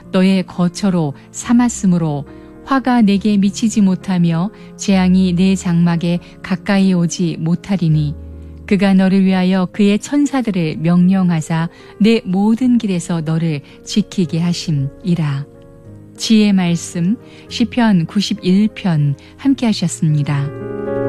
너의 거처로 삼았으므로 화가 내게 미치지 못하며 재앙이 내 장막에 가까이 오지 못하리니 그가 너를 위하여 그의 천사들을 명령하사 내 모든 길에서 너를 지키게 하심이라. 지혜의 말씀 시편 91편 함께 하셨습니다.